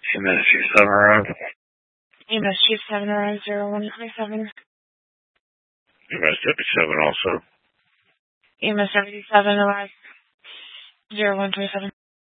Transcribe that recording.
EMS Chief 7 arrived. EMS Chief 7 arrived 0127. EMS Deputy 7 also. EMS Deputy 7 arrived 0127.